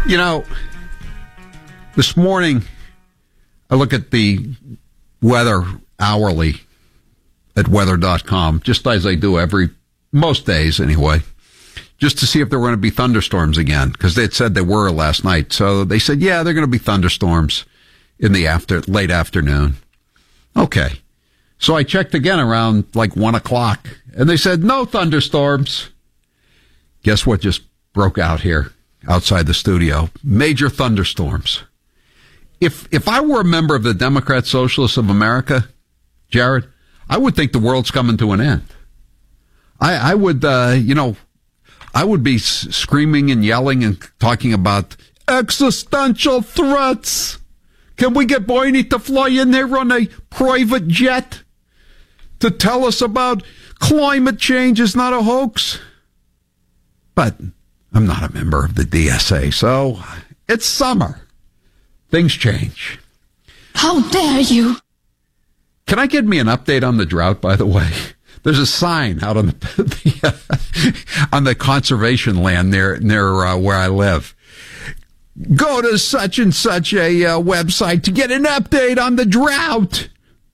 You know, this morning, I look at the weather hourly at weather.com, just as I do most days anyway, just to see if there were going to be thunderstorms again, because they had said they were last night. So they said, yeah, they're going to be thunderstorms in the late afternoon. Okay. So I checked again around like 1 o'clock, and they said, no thunderstorms. Guess what just broke out here outside the studio? Major thunderstorms. If I were a member of the Democrat Socialists of America, Jared, I would think the world's coming to an end. I would, I would be screaming and yelling and talking about existential threats. Can we get Bernie to fly in there on a private jet to tell us about climate change is not a hoax? But I'm not a member of the DSA, so it's summer. Things change. How dare you? Can I get me an update on the drought, by the way? There's a sign out on on the conservation land near where I live. Go to such and such a website to get an update on the drought.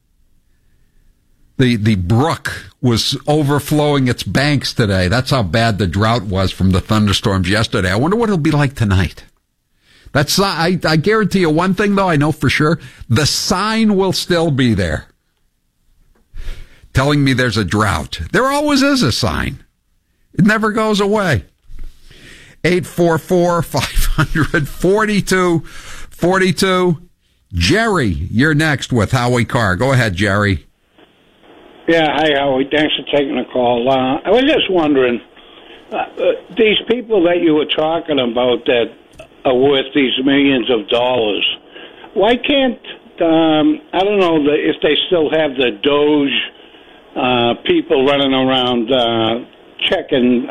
The brook was overflowing its banks today. That's how bad the drought was from the thunderstorms yesterday. I wonder what it'll be like tonight. I guarantee you one thing, though, I know for sure. The sign will still be there telling me there's a drought. There always is a sign. It never goes away. 844-500-4242. Jerry, you're next with Howie Carr. Go ahead, Jerry. Yeah, hi, Howie. Thanks for taking the call. I was just wondering, these people that you were talking about that are worth these millions of dollars, why can't, I don't know if they still have the Doge people running around checking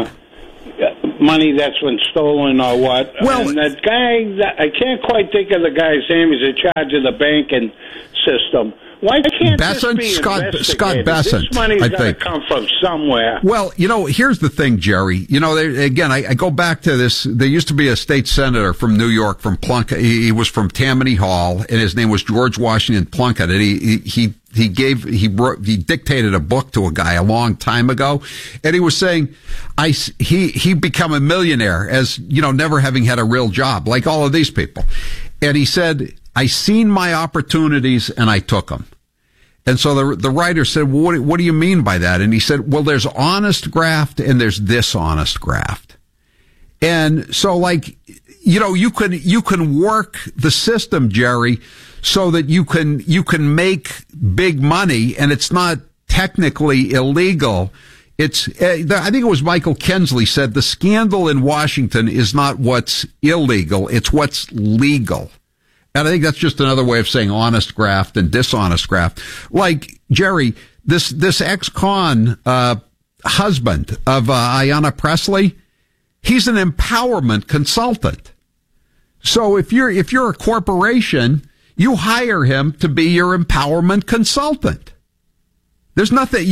money that's been stolen or what? Well, and that guy, I can't quite think of the guy's name. He's in charge of the banking system. Why can't Besant, this be Scott investigated? Besant, This money's I got think. to come from somewhere. Well, here's the thing, Jerry. I go back to this. There used to be a state senator from New York, from Plunkett. He was from Tammany Hall, and his name was George Washington Plunkett. And he dictated a book to a guy a long time ago, and he was saying, he become a millionaire as, never having had a real job, like all of these people. And he said, I seen my opportunities and I took them. And so the writer said, well, what do you mean by that? And he said, well, there's honest graft and there's dishonest graft. And so you can work the system, Jerry, so that you can make big money, and it's not technically illegal. It's, I think it was Michael Kinsley said, the scandal in Washington is not what's illegal, it's what's legal. And I think that's just another way of saying honest graft and dishonest graft. Like, Jerry, this ex-con husband of Ayanna Pressley, he's an empowerment consultant. So if you're a corporation, you hire him to be your empowerment consultant. There's nothing,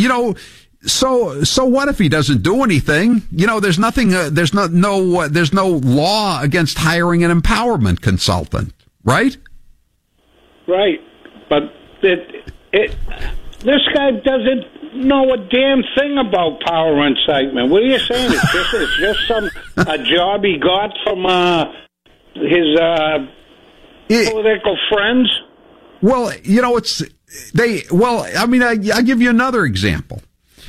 so what if he doesn't do anything? There's nothing, there's no law against hiring an empowerment consultant. Right? Right. But this guy doesn't know a damn thing about power incitement. What are you saying? It's just a job he got from his political friends? Well, I give you another example.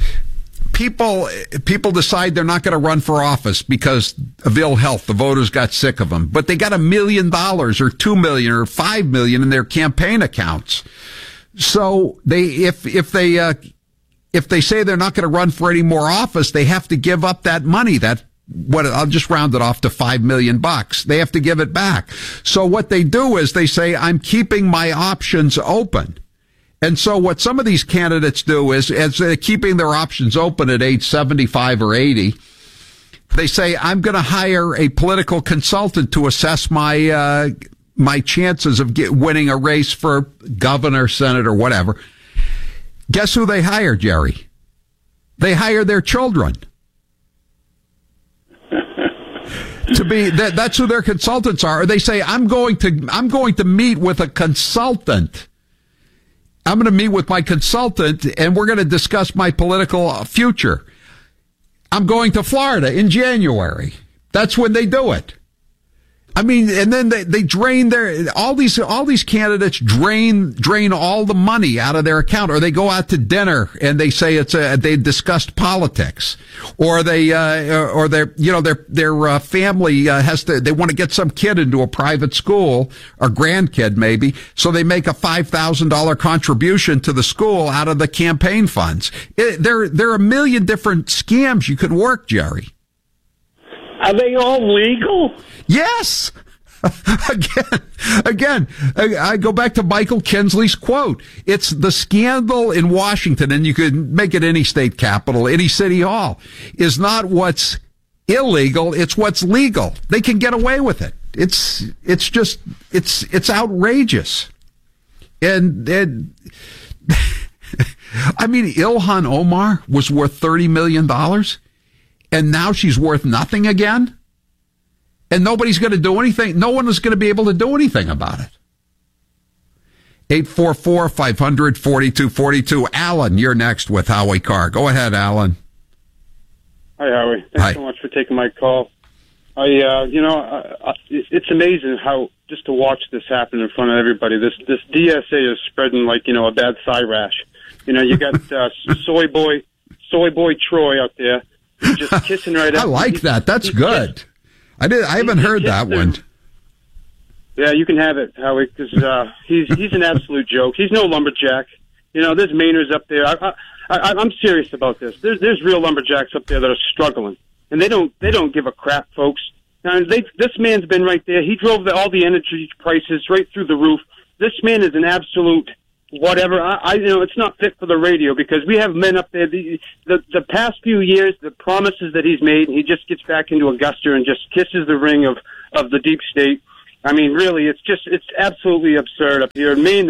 People decide they're not going to run for office because of ill health. The voters got sick of them, but they got $1 million or $2 million or $5 million in their campaign accounts. So if they say they're not going to run for any more office, they have to give up that money. I'll just round it off to $5 million. They have to give it back. So what they do is they say, I'm keeping my options open. And so what some of these candidates do is, as they're keeping their options open at age 75 or 80, they say, I'm going to hire a political consultant to assess my chances of winning a race for governor, senator, whatever. Guess who they hire, Jerry? They hire their children. to be that's who their consultants are. Or they say, I'm going to meet with a consultant. I'm going to meet with my consultant and we're going to discuss my political future. I'm going to Florida in January. That's when they do it. I mean, and then they drain all these candidates drain all the money out of their account, or they go out to dinner and they say they discussed politics, or their family they want to get some kid into a private school, or grandkid maybe, so they make a $5,000 contribution to the school out of the campaign funds. There are a million different scams you could work, Jerry. Are they all legal? Yes. Again, I go back to Michael Kinsley's quote. It's the scandal in Washington, and you could make it any state capital, any city hall, is not what's illegal, it's what's legal. They can get away with it. It's outrageous. And I mean, Ilhan Omar was worth $30 million. And now she's worth nothing again? And nobody's going to do anything. No one is going to be able to do anything about it. 844-500-4242. Alan, you're next with Howie Carr. Go ahead, Alan. Hi, Howie. Thanks so much for taking my call. It's amazing how, just to watch this happen in front of everybody, this DSA is spreading like, a bad thigh rash. You got soy boy Troy out there. Just kissing right I like that. That's good. I haven't heard that one. Yeah, you can have it, Howie, because he's an absolute joke. He's no lumberjack. There's Mainers up there. I'm serious about this. There's real lumberjacks up there that are struggling, and they don't give a crap, folks. Now, this man's been right there. He drove all the energy prices right through the roof. This man is an absolute whatever. It's not fit for the radio, because we have men up there. The past few years, the promises that he's made, he just gets back into Augusta and just kisses the ring of the deep state. I mean, really, it's absolutely absurd up here in Maine.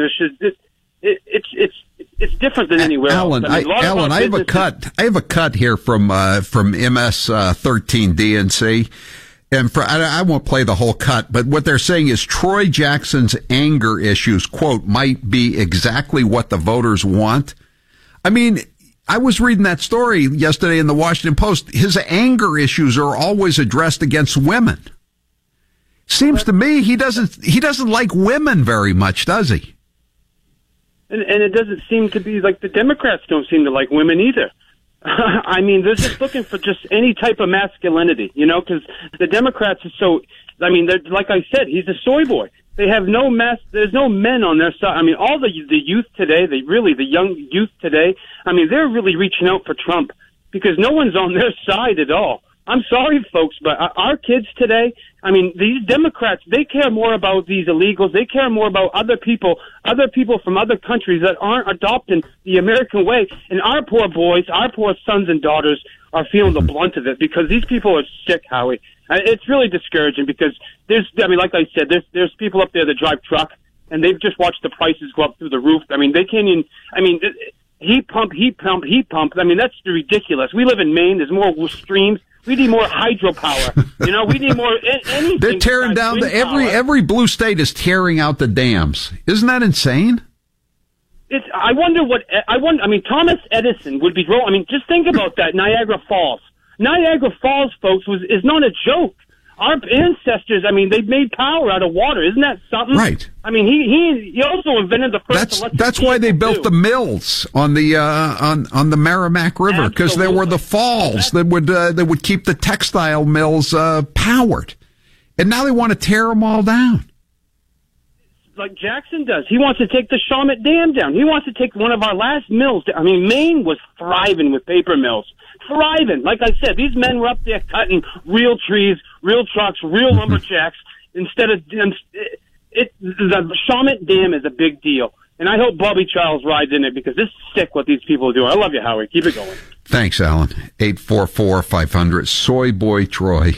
It's different than anywhere Alan, else. Alan, I have a cut here from MS 13 DNC. And I won't play the whole cut, but what they're saying is Troy Jackson's anger issues, quote, might be exactly what the voters want. I mean, I was reading that story yesterday in the Washington Post. His anger issues are always addressed against women. Seems to me he doesn't like women very much, does he? And it doesn't seem to be like the Democrats don't seem to like women either. I mean, they're just looking for just any type of masculinity, because the Democrats are so, like I said, he's a soy boy. They have there's no men on their side. I mean, all the youth today, the young youth today, they're really reaching out for Trump, because no one's on their side at all. I'm sorry, folks, but our kids today, these Democrats, they care more about these illegals. They care more about other people from other countries that aren't adopting the American way. And our poor boys, our poor sons and daughters are feeling the blunt of it, because these people are sick, Howie. It's really discouraging, because like I said, there's people up there that drive truck, and they've just watched the prices go up through the roof. They can't even, heat pump. That's ridiculous. We live in Maine. There's more streams. We need more hydropower. We need more anything. They're tearing down every blue state is tearing out the dams. Isn't that insane? I wonder. Thomas Edison would be wrong. Just think about that. Niagara Falls, folks, is not a joke. Our ancestors, they made power out of water. Isn't that something? Right. He also invented the first electric That's why they built the mills on the on the Merrimack River, because there were the falls that would keep the textile mills powered, and now they want to tear them all down. Like Jackson does. He wants to take the Shawmut Dam down. He wants to take one of our last mills down. Maine was thriving with paper mills. Thriving. Like I said, these men were up there cutting real trees, real trucks, real lumberjacks, instead of the Shawmut Dam is a big deal. And I hope Bobby Charles rides in it, because this is sick what these people are doing. I love you, Howie. Keep it going. Thanks, Alan. 844-500. Soy Boy Troy.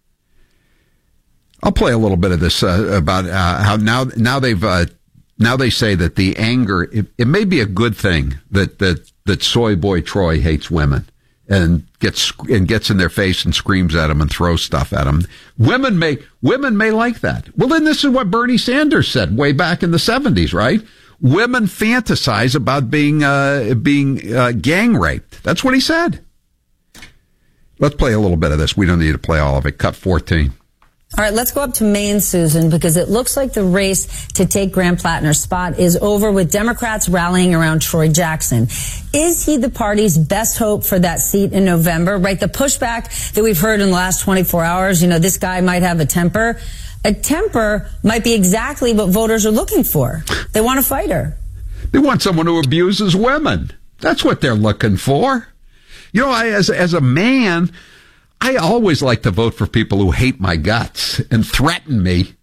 I'll play a little bit of this about how now they say that the anger, it may be a good thing that Soy Boy Troy hates women. and gets in their face and screams at them and throws stuff at them. Women may like that. Well, then this is what Bernie Sanders said way back in the 70s, right? Women fantasize about being gang raped. That's what he said. Let's play a little bit of this. We don't need to play all of it. Cut 14. All right, let's go up to Maine, Susan, because it looks like the race to take Graham Plattner's spot is over, with Democrats rallying around Troy Jackson. Is he the party's best hope for that seat in November? Right, the pushback that we've heard in the last 24 hours, this guy might have a temper. A temper might be exactly what voters are looking for. They want a fighter. They want someone who abuses women. That's what they're looking for. As a man, I always like to vote for people who hate my guts and threaten me.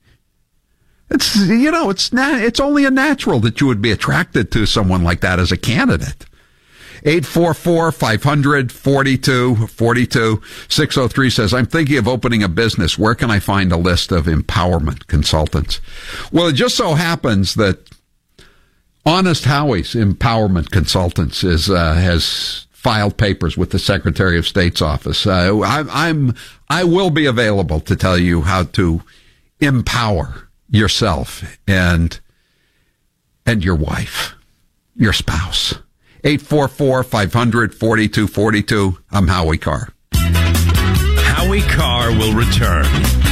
It's only a natural that you would be attracted to someone like that as a candidate. 844-500-4242. 603 says, I'm thinking of opening a business. Where can I find a list of empowerment consultants? Well, it just so happens that Honest Howie's Empowerment Consultants has filed papers with the Secretary of State's office. I will be available to tell you how to empower yourself and your wife, your spouse. 844-500-4242. I'm Howie Carr. Howie Carr will return.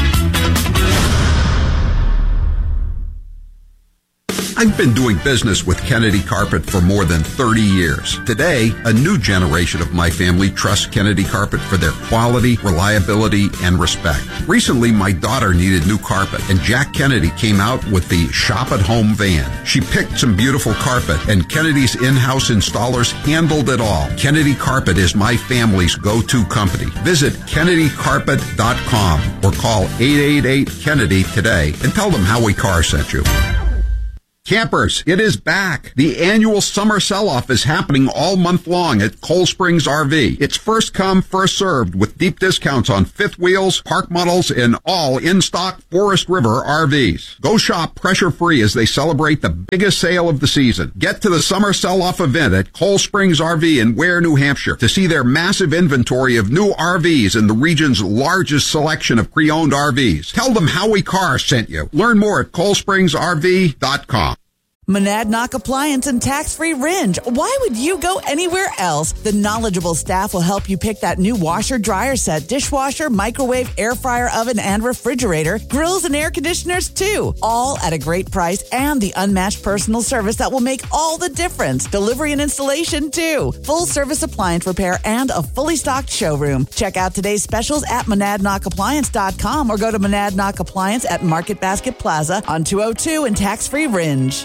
I've been doing business with Kennedy Carpet for more than 30 years. Today, a new generation of my family trusts Kennedy Carpet for their quality, reliability, and respect. Recently, my daughter needed new carpet, and Jack Kennedy came out with the Shop at Home van. She picked some beautiful carpet, and Kennedy's in-house installers handled it all. Kennedy Carpet is my family's go-to company. Visit KennedyCarpet.com or call 888-KENNEDY today and tell them Howie Carr sent you. Campers, it is back. The annual summer sell-off is happening all month long at Cold Springs RV. It's first come, first served with deep discounts on fifth wheels, park models, and all in-stock Forest River RVs. Go shop pressure-free as they celebrate the biggest sale of the season. Get to the summer sell-off event at Cold Springs RV in Ware, New Hampshire to see their massive inventory of new RVs and the region's largest selection of pre-owned RVs. Tell them Howie Carr sent you. Learn more at coldspringsrv.com. Monadnock Appliance and Tax-Free Ringe. Why would you go anywhere else? The knowledgeable staff will help you pick that new washer, dryer set, dishwasher, microwave, air fryer, oven, and refrigerator, grills and air conditioners too. All at a great price and the unmatched personal service that will make all the difference. Delivery and installation too. Full service appliance repair and a fully stocked showroom. Check out today's specials at monadnockappliance.com or go to Monadnock Appliance at Market Basket Plaza on 202 and Tax-Free Ringe.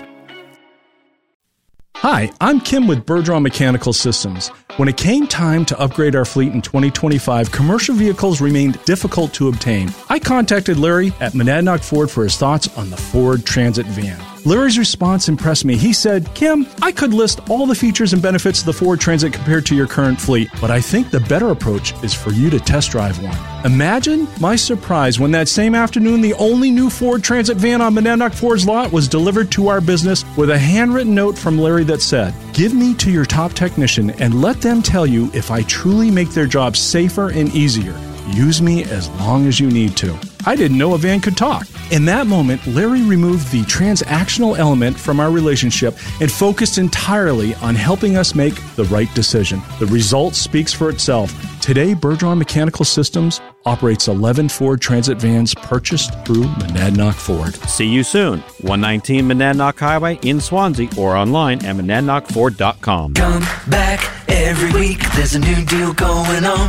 Hi, I'm Kim with Bergeron Mechanical Systems. When it came time to upgrade our fleet in 2025, commercial vehicles remained difficult to obtain. I contacted Larry at Monadnock Ford for his thoughts on the Ford Transit van. Larry's response impressed me. He said, Kim, I could list all the features and benefits of the Ford Transit compared to your current fleet, but I think the better approach is for you to test drive one. Imagine my surprise when that same afternoon, the only new Ford Transit van on Monadnock Ford's lot was delivered to our business with a handwritten note from Larry that said, give me to your top technician and let them tell you if I truly make their job safer and easier. Use me as long as you need to. I didn't know a van could talk. In that moment, Larry removed the transactional element from our relationship and focused entirely on helping us make the right decision. The result speaks for itself. Today, Bergeron Mechanical Systems operates 11 Ford Transit vans purchased through Monadnock Ford. See you soon. 119 Monadnock Highway in Swansea or online at monadnockford.com. Come back every week. There's a new deal going on.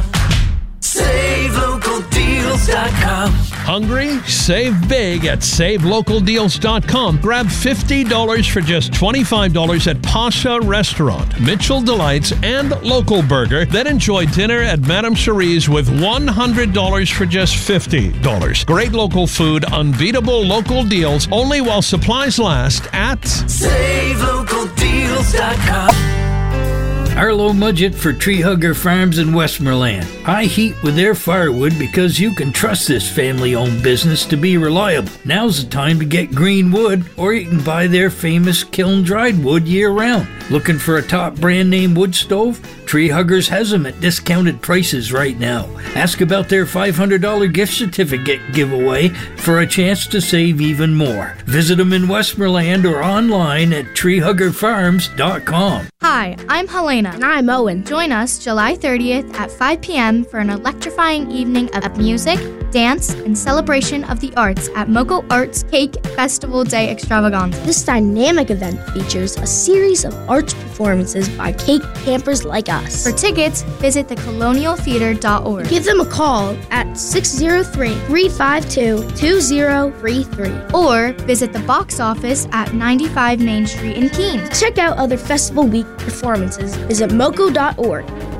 SaveLocalDeals.com. Hungry? Save big at SaveLocalDeals.com. Grab $50 for just $25 at Pasha Restaurant, Mitchell Delights, and Local Burger. Then enjoy dinner at Madame Cherie's with $100 for just $50. Great local food, unbeatable local deals, only while supplies last at SaveLocalDeals.com. Arlo Mudgett for Tree Hugger Farms in Westmoreland. High heat with their firewood because you can trust this family-owned business to be reliable. Now's the time to get green wood, or you can buy their famous kiln-dried wood year-round. Looking for a top brand name wood stove? Tree Huggers has them at discounted prices right now. Ask about their $500 gift certificate giveaway for a chance to save even more. Visit them in Westmoreland or online at treehuggerfarms.com. Hi, I'm Helena. And I'm Owen. Join us July 30th at 5 p.m. for an electrifying evening of music, dance, and celebration of the arts at Moco Arts Cake Festival Day Extravaganza. This dynamic event features a series of arts performances by cake campers like us. For tickets, visit thecolonialtheater.org. Give them a call at 603-352-2033. Or visit the box office at 95 Main Street in Keene. Check out other Festival Week performances. Visit moco.org.